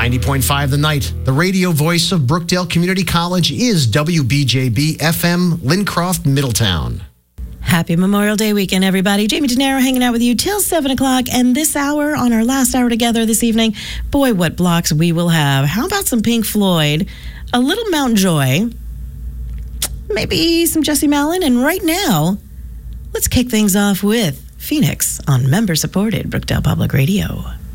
90.5 The Night, the radio voice of Brookdale Community College, is WBJB FM, Lincroft, Middletown. Happy Memorial Day weekend, everybody. Jamie DeNaro hanging out with you till 7 o'clock. And this hour, on our last hour together this evening, boy, what blocks we will have. How about some Pink Floyd, a little Mount Joy, maybe some Jesse Malin, and right now, let's kick things off with Phoenix on member-supported Brookdale Public Radio.